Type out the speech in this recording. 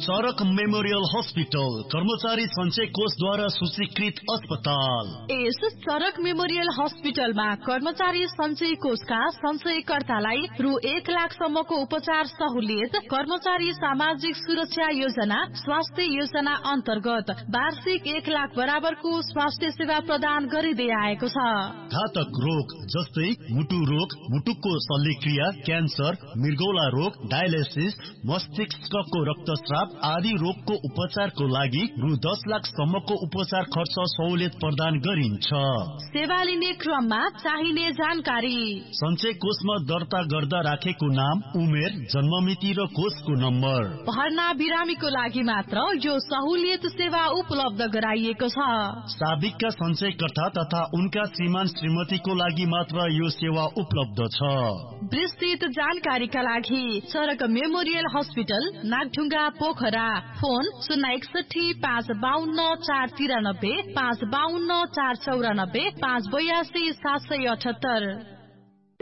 चरक memorial hospital कर्मचारी सञ्चय कोषद्वारा सूचीकृत अस्पताल। यस चरक मेमोरियल हस्पिटलमा कर्मचारी सञ्चय कोषका सञ्चयकर्तालाई रु 1 लाख सम्मको उपचार सहुलियत, कर्मचारी सामाजिक सुरक्षा योजना, स्वास्थ्य योजना अन्तर्गत वार्षिक 1 लाख बराबरको स्वास्थ्य सेवा प्रदान गरिँदै आएको छ। घातक रोग जस्तै मुटु रोग, मुटुको शल्यक्रिया, क्यान्सर, मृगौला रोग, डायलिसिस, मस्तिष्कको रक्तस्राव आदि रोगको उपचारको लागि रु 10 लाख सम्मको उपचार खर्च सहुलियत प्रदान गरिन्छ। सेवा लिने क्रममा चाहिने जानकारी: सञ्चय कोषमा दर्ता गर्दा राखेको नाम, उमेर, जन्ममिति र कोषको नम्बर। भर्ना बिरामीको लागि मात्र यो सहुलियत सेवा उपलब्ध गराइएको छ। साबिकका सञ्चयकर्ता तथा उनका श्रीमान श्रीमतीको लागि मात्र यो सेवा उपलब्ध छ। विस्तृत जानकारीका लागि चरक memorial hospital, Nagdhunga, Pokhara. Phone 061 552 493, 552 494, 582 778।